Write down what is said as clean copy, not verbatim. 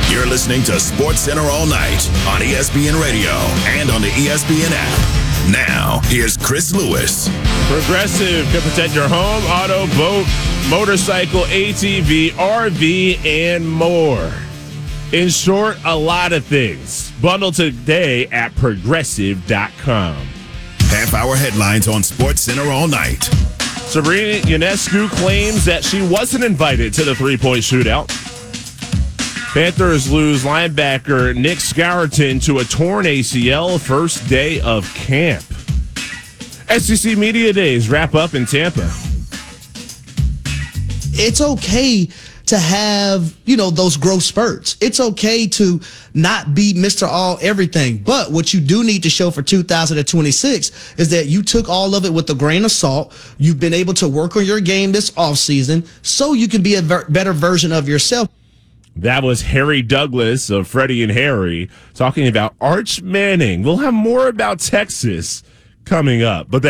You're listening to Sports Center all night on ESPN Radio and on the ESPN app. Now, here's Chris Lewis. Progressive can protect your home, auto, boat, motorcycle, ATV, RV, and more. In short, a lot of things. Bundle today at Progressive.com. Half-hour headlines on Sports Center all night. Sabrina Ionescu claims that she wasn't invited to the three-point shootout. Panthers lose linebacker Nick Scourton to a torn ACL first day of camp. SEC Media Days wrap up in Tampa. It's okay to have, those growth spurts. It's okay to not be Mr. All Everything. But what you do need to show for 2026 is that you took all of it with a grain of salt. You've been able to work on your game this offseason so you can be a better version of yourself. That was Harry Douglas of Freddie and Harry talking about Arch Manning. We'll have more about Texas coming up. But